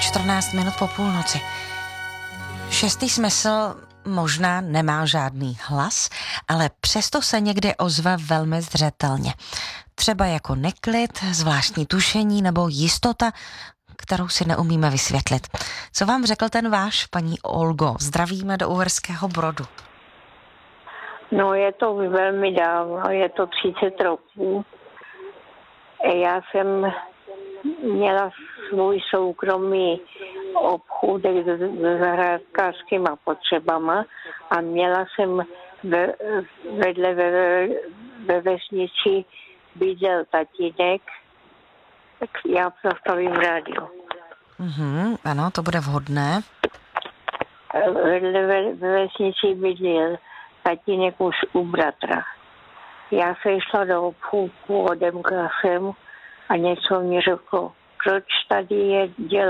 14 minut po půlnoci. Šestý smysl možná nemá žádný hlas, ale přesto se někdy ozve velmi zřetelně. Třeba jako neklid, zvláštní tušení nebo jistota, kterou si neumíme vysvětlit. Co vám řekl ten váš, paní Olgo? Zdravíme do Uherského Brodu. No, je to velmi dávno, je to 30 roků. Já jsem měla svůj soukromý obchůdek s zahrádkářskýma potřebama a měla jsem vedle ve vesnici bydlel tatínek, tak já zastavím rádio. Ano, to bude vhodné. Vedle ve vesnici bydlel tatínek už u bratra. Já se šla do obchůdku, odemkla jsem a něco mi řeklo, proč tady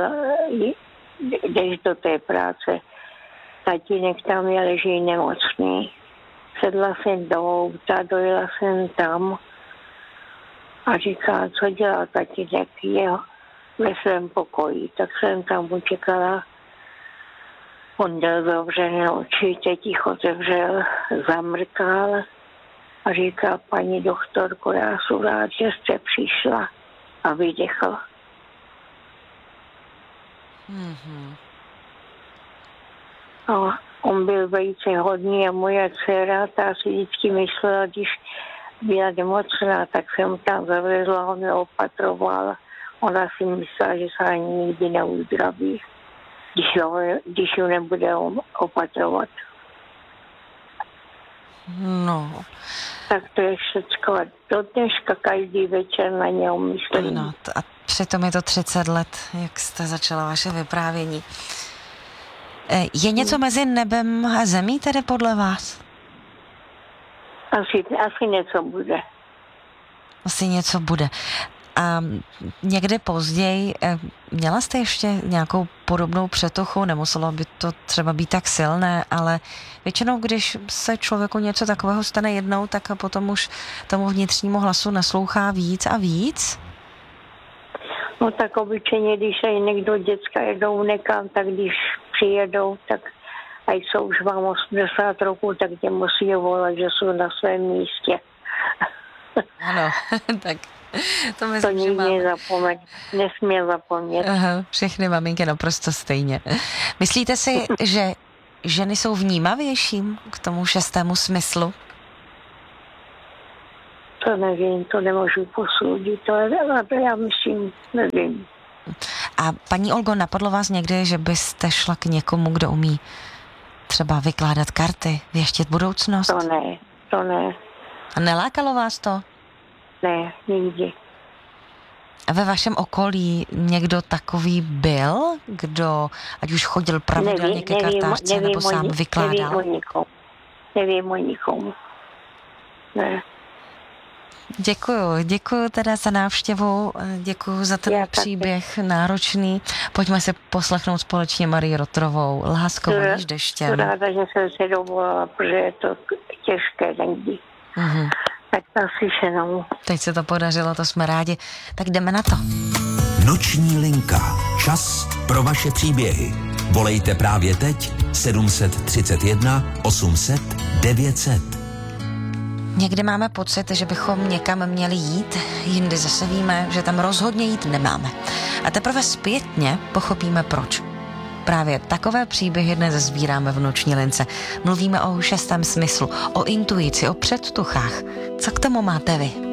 jdeš do té práce. Tatínek tam leží nemocný. Sedla jsem do auta, dojela jsem tam a říká, co dělá tatínek, je ve svém pokoji. Tak jsem tam utěkala. On měl zavřené oči, teď jich otevřel, zamrkal a říká, paní doktorko, já jsem rád, že jste přišla, a vydechl. A on byl velice hodný a moje dcera, ta si vždycky myslela, když byla nemocná, tak jsem tam zavezla, on mě opatroval. Ona si myslela, že se ani nikdy neuzdraví, když ho nebude opatrovat. No. Tak to je všecko. Do dneška každý večer na něho myslím. Ano, a přitom je to 30 let, jak jste začala vaše vyprávění. Je něco mezi nebem a zemí tedy podle vás? Asi něco bude. Asi něco bude. A někdy později měla jste ještě nějakou podobnou přetuchu? Nemuselo by to třeba být tak silné, ale většinou, když se člověku něco takového stane jednou, tak potom už tomu vnitřnímu hlasu naslouchá víc a víc? No tak obyčejně, když se někdo děcka jedou někam, tak když přijedou, tak a jsou už vám 80 roků, tak tě musí volat, že jsou na svém místě. Ano, tak to nikdy nesmí zapomnět. Aha, všechny maminky naprosto stejně. Myslíte si, že ženy jsou vnímavějším k tomu šestému smyslu? To nevím, to nemůžu posoudit, to já myslím, nevím. A paní Olgo, napadlo vás někdy, že byste šla k někomu, kdo umí třeba vykládat karty, věštit budoucnost? To ne. A nelákalo vás to? Ne, nikdy. A ve vašem okolí někdo takový byl, kdo ať už chodil pravidelně ke kartářce nebo sám vykládal? Nevím o nikom. Ne. Děkuju teda za návštěvu, děkuju za ten příběh náročný. Pojďme se poslechnout společně Marii Rotrovou, Lhásko voníš deštěm. Jsem ráda, že jsem se dovolala, protože je to těžké někdy. Tak naslyšenou. Teď se to podařilo, to jsme rádi. Tak jdeme na to. Noční linka. Čas pro vaše příběhy. Volejte právě teď 731 800 900. Někdy máme pocit, že bychom někam měli jít, jindy zase víme, že tam rozhodně jít nemáme. A teprve zpětně pochopíme proč. Právě takové příběhy dnes sbíráme v Noční lince. Mluvíme o šestém smyslu, o intuici, o předtuchách. Co k tomu máte vy?